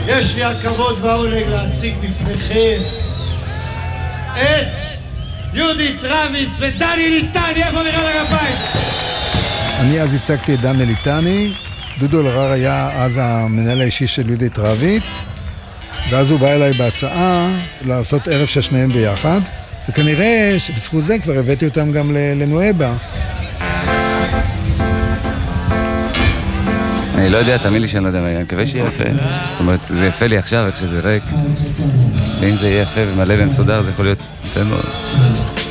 יש לי הכבוד והעונג להציג בפניכם את יהודית רביץ ודני ליטני. איפה נראה לגפיים? אני אז הצגתי את דני ליטני. דודו אלהרר היה אז המנהל האישי של יהודית רביץ, ואז הוא בא אליי בהצעה לעשות ערב של שניהם ביחד, וכנראה שבזכות זה כבר הבאתי אותם גם לנואבה. אני לא יודע, תאמין לי שאני לא יודע מה, אני מקווה שיהיה יפה. זאת אומרת, זה יפה לי עכשיו, כשזה ריק. ואם זה יהיה יפה ומלא ומסודר, זה יכול להיות יפה מאוד.